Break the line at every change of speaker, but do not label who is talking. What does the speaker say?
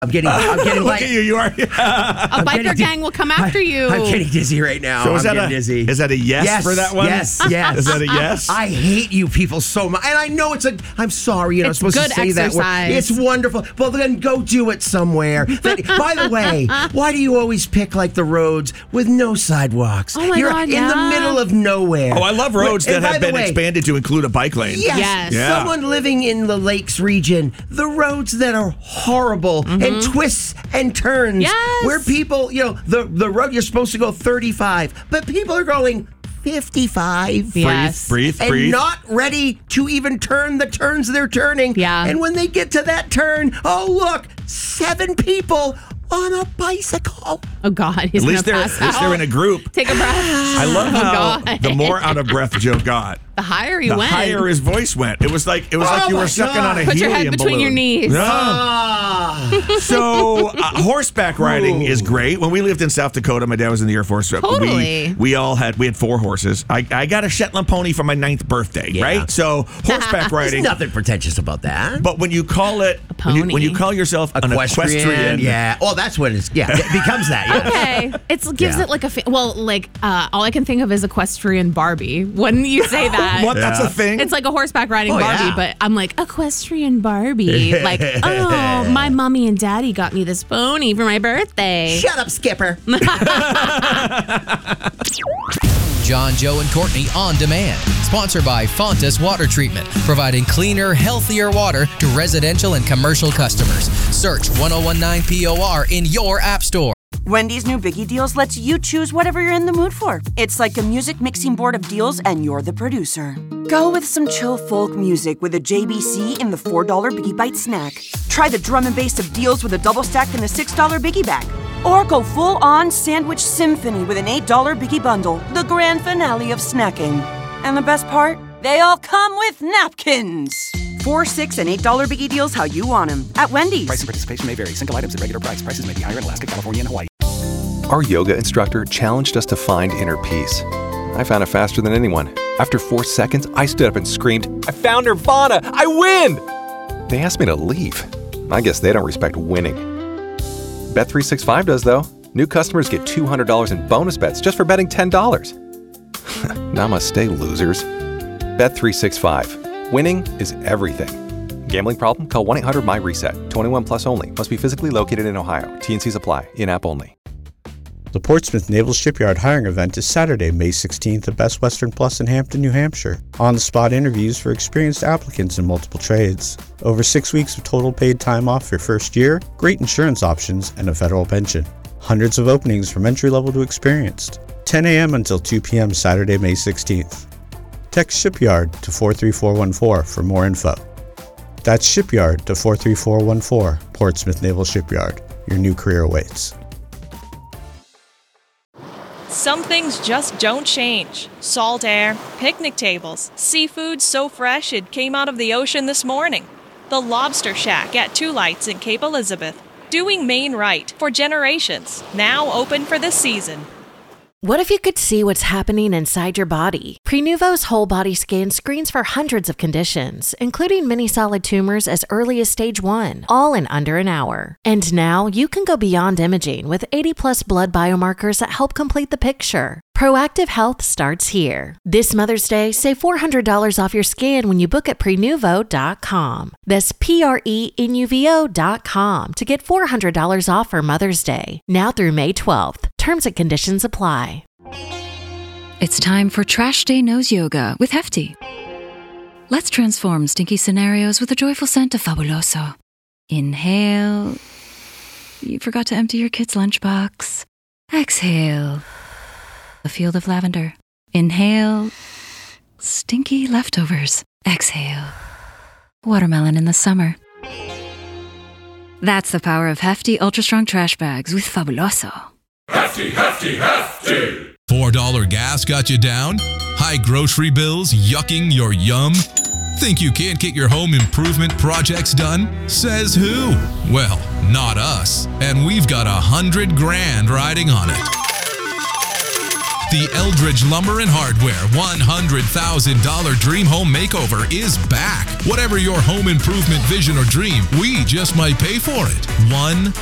I'm getting
Look
like,
at you. You are.
A biker gang will come after you.
I'm getting dizzy right now.
So
I'm getting dizzy.
Is that a yes for that one?
Yes.
Is that a yes?
I hate you people so much. And I know I'm sorry, I'm supposed to say
exercise.
that word. It's wonderful. Well, then go do it somewhere. But, by the way, why do you always pick like the roads with no sidewalks?
Oh my
You're
God,
in the middle of nowhere.
Oh, I love roads that have been expanded to include a bike lane.
Yes.
Yeah.
Someone living in the Lakes region, the roads that are horrible and twists and turns.
Yes.
Where people, the road you're supposed to go 35, but people are going 55.
Yes.
Breathe.
And not ready to even turn the turns they're turning.
Yeah.
And when they get to that turn, oh, look, 7 people on a bicycle.
Oh, God. He's
At least
going to pass
at least they're in a group.
Take a breath.
I love how
God.
the more out of breath Joe got,
The higher he
the
went.
higher his voice went. It was like you were
my
sucking
God.
on a
Put your
helium
head between
balloon.
your knees.
Yeah. So horseback riding is great. When we lived in South Dakota, my dad was in the Air Force.
Totally.
We had 4 horses. I got a Shetland pony for my 9th birthday, right? So horseback
There's
riding.
nothing pretentious about that.
But when you call it
pony.
when you call yourself an equestrian,
Yeah. Oh, that's what it's. Yeah. It becomes that. Yeah.
Okay, it gives it like all I can think of is equestrian Barbie. When you say that,
What? That's a thing?
it's like a horseback riding
Oh,
Barbie,
yeah.
but I'm like equestrian Barbie. Like, oh, my mommy and daddy got me this pony for my birthday.
Shut up, Skipper.
John, Joe, and Courtney on demand. Sponsored by Fontas Water Treatment, providing cleaner, healthier water to residential and commercial customers. Search 1019 POR in your app store.
Wendy's new Biggie Deals lets you choose whatever you're in the mood for. It's like a music mixing board of deals, and you're the producer. Go with some chill folk music with a JBC in the $4 Biggie Bite snack. Try the drum and bass of deals with a double stack in the $6 Biggie Bag. Or go full-on sandwich symphony with an $8 Biggie Bundle, the grand finale of snacking. And the best part? They all come with napkins. $4, $6, and $8 Biggie Deals how you want them at Wendy's.
Price and participation may vary. Single items at regular price. Prices may be higher in Alaska, California, and Hawaii.
Our yoga instructor challenged us to find inner peace. I found it faster than anyone. After 4 seconds, I stood up and screamed, "I found Nirvana! I win!" They asked me to leave. I guess they don't respect winning. Bet365 does, though. New customers get $200 in bonus bets just for betting $10. Namaste, losers. Bet365. Winning is everything. Gambling problem? Call 1-800-MY-RESET. 21 plus only. Must be physically located in Ohio. T&Cs apply. In-app only.
The Portsmouth Naval Shipyard hiring event is Saturday, May 16th at Best Western Plus in Hampton, New Hampshire. On-the-spot interviews for experienced applicants in multiple trades. Over 6 weeks of total paid time off your first year, great insurance options, and a federal pension. Hundreds of openings from entry-level to experienced. 10 a.m. until 2 p.m. Saturday, May 16th. Text Shipyard to 43414 for more info. That's Shipyard to 43414, Portsmouth Naval Shipyard. Your new career awaits.
Some things just don't change. Salt air, picnic tables, seafood so fresh it came out of the ocean this morning. The Lobster Shack at Two Lights in Cape Elizabeth. Doing Maine right for generations. Now open for this season.
What if you could see what's happening inside your body? Prenuvo's whole body scan screens for hundreds of conditions, including many solid tumors as early as stage 1, all in under an hour. And now you can go beyond imaging with 80+ blood biomarkers that help complete the picture. Proactive health starts here. This Mother's Day, save $400 off your scan when you book at Prenuvo.com. That's Prenuvo.com to get $400 off for Mother's Day. Now through May 12th. Terms and conditions apply.
It's time for Trash Day Nose Yoga with Hefty. Let's transform stinky scenarios with the joyful scent of Fabuloso. Inhale. You forgot to empty your kid's lunchbox. Exhale. A field of lavender. Inhale. Stinky leftovers. Exhale. Watermelon in the summer. That's the power of Hefty Ultra Strong Trash Bags with Fabuloso.
Hefty, hefty, hefty! $4 gas got you down? High grocery bills yucking your yum? Think you can't get your home improvement projects done? Says who? Well, not us. And we've got $100,000 riding on it. The Eldridge Lumber and Hardware $100,000 Dream Home Makeover is back. Whatever your home improvement vision or dream, we just might pay for it.